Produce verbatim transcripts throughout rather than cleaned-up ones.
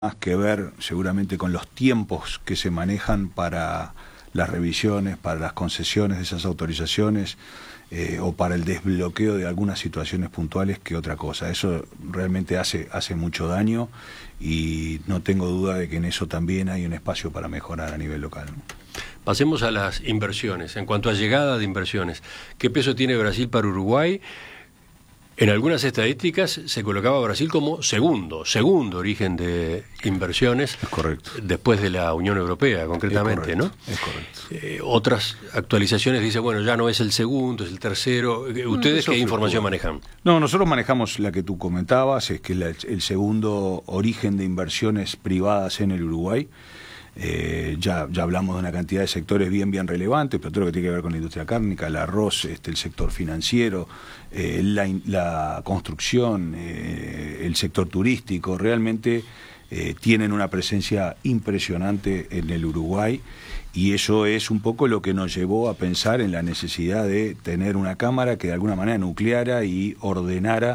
más que ver seguramente con los tiempos que se manejan para las revisiones, para las concesiones de esas autorizaciones eh, o para el desbloqueo de algunas situaciones puntuales que otra cosa. Eso realmente hace, hace mucho daño y no tengo duda de que en eso también hay un espacio para mejorar a nivel local. Pasemos a las inversiones. En cuanto a llegada de inversiones, ¿qué peso tiene Brasil para Uruguay? En algunas estadísticas se colocaba a Brasil como segundo, segundo origen de inversiones. Es correcto. Después de la Unión Europea, concretamente, es ¿no? Es correcto. Eh, otras actualizaciones dicen, bueno, ya no es el segundo, es el tercero. ¿Ustedes no, qué información manejan? No, nosotros manejamos la que tú comentabas, es que es la, el segundo origen de inversiones privadas en el Uruguay. Eh, ya, ya hablamos de una cantidad de sectores bien bien relevantes, pero todo lo que tiene que ver con la industria cárnica, el arroz, este, el sector financiero, eh, la, la construcción, eh, el sector turístico, realmente eh, tienen una presencia impresionante en el Uruguay, y eso es un poco lo que nos llevó a pensar en la necesidad de tener una cámara que de alguna manera nucleara y ordenara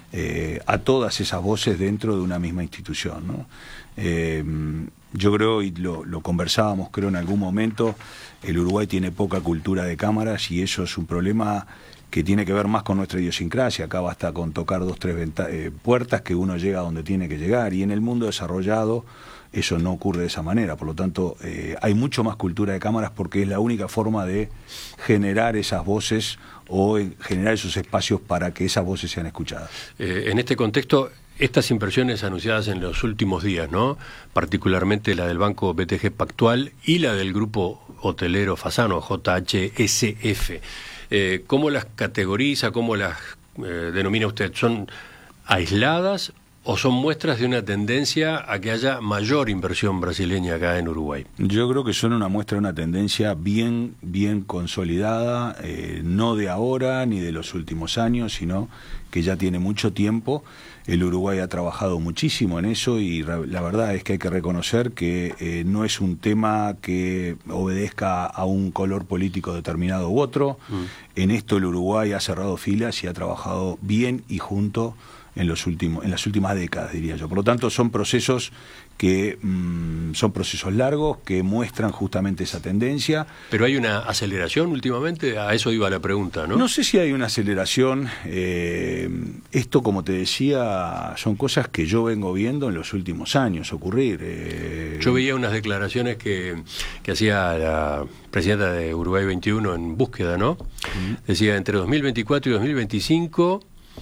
eh, a todas esas voces dentro de una misma institución, ¿no? Eh, Yo creo, y lo, lo conversábamos creo en algún momento, el Uruguay tiene poca cultura de cámaras y eso es un problema que tiene que ver más con nuestra idiosincrasia. Acá basta con tocar dos, tres eh, puertas que uno llega a donde tiene que llegar, y en el mundo desarrollado eso no ocurre de esa manera. Por lo tanto, eh, hay mucho más cultura de cámaras porque es la única forma de generar esas voces o generar esos espacios para que esas voces sean escuchadas. Eh, en este contexto, estas inversiones anunciadas en los últimos días, ¿no? Particularmente la del Banco B T G Pactual y la del Grupo Hotelero Fasano, J H S F. Eh, ¿Cómo las categoriza, cómo las eh, denomina usted? ¿Son aisladas o son muestras de una tendencia a que haya mayor inversión brasileña acá en Uruguay? Yo creo que son una muestra de una tendencia bien, bien consolidada, eh, no de ahora ni de los últimos años, sino que ya tiene mucho tiempo. El Uruguay ha trabajado muchísimo en eso y la verdad es que hay que reconocer que eh, no es un tema que obedezca a un color político determinado u otro. Mm. En esto el Uruguay ha cerrado filas y ha trabajado bien y junto en los últimos, en las últimas décadas, diría yo. Por lo tanto, son procesos que mmm, son procesos largos que muestran justamente esa tendencia. Pero hay una aceleración últimamente, a eso iba la pregunta, ¿no? No sé si hay una aceleración. Eh, esto, como te decía, son cosas que yo vengo viendo en los últimos años ocurrir. Eh, yo veía unas declaraciones que, que hacía la presidenta de Uruguay veintiuno en búsqueda, ¿no? Uh-huh. Decía, entre dos mil veinticuatro y dos mil veinticinco...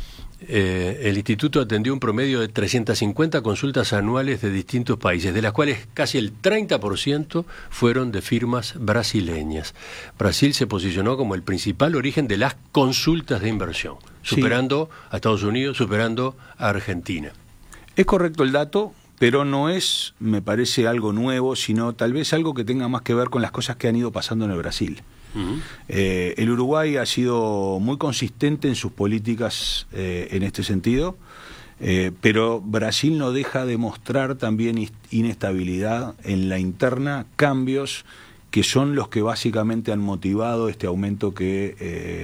Eh, el Instituto atendió un promedio de trescientas cincuenta consultas anuales de distintos países, de las cuales casi el treinta por ciento fueron de firmas brasileñas. Brasil se posicionó como el principal origen de las consultas de inversión, superando sí. a Estados Unidos, superando a Argentina. Es correcto el dato, pero no es, me parece, algo nuevo, sino tal vez algo que tenga más que ver con las cosas que han ido pasando en el Brasil. Uh-huh. Eh, el Uruguay ha sido muy consistente en sus políticas eh, en este sentido, eh, pero Brasil no deja de mostrar también inestabilidad en la interna, cambios que son los que básicamente han motivado este aumento que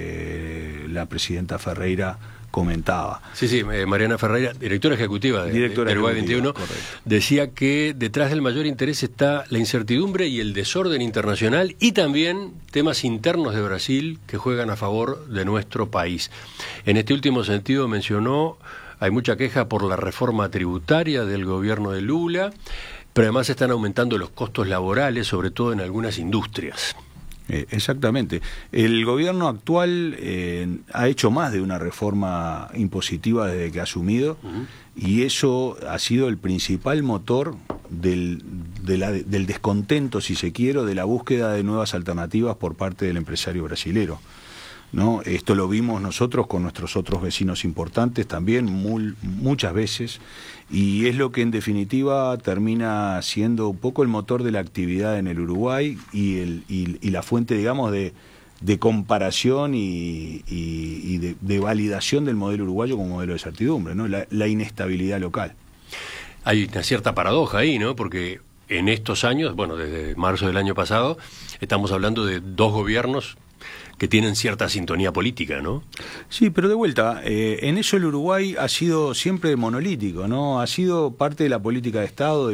eh, la presidenta Ferreira comentaba. Sí, sí, eh, Mariana Ferreira, directora ejecutiva de, directora de Uruguay ejecutiva, veintiuno, correcto. Decía que detrás del mayor interés está la incertidumbre y el desorden internacional y también temas internos de Brasil que juegan a favor de nuestro país. En este último sentido mencionó, hay mucha queja por la reforma tributaria del gobierno de Lula, pero además están aumentando los costos laborales, sobre todo en algunas industrias. Eh, exactamente. El gobierno actual eh, ha hecho más de una reforma impositiva desde que ha asumido, uh-huh. y eso ha sido el principal motor del, de la, del descontento, si se quiere, de la búsqueda de nuevas alternativas por parte del empresario brasilero, ¿no? Esto lo vimos nosotros con nuestros otros vecinos importantes también muy, muchas veces, y es lo que en definitiva termina siendo un poco el motor de la actividad en el Uruguay y, el, y, y la fuente, digamos, de, de comparación y, y, y de, de validación del modelo uruguayo como modelo de certidumbre, ¿no? La, la inestabilidad local. Hay una cierta paradoja ahí, ¿no? Porque en estos años, bueno, desde marzo del año pasado, estamos hablando de dos gobiernos que tienen cierta sintonía política, ¿no? Sí, pero de vuelta, eh, en eso el Uruguay ha sido siempre monolítico, ¿no? Ha sido parte de la política de Estado,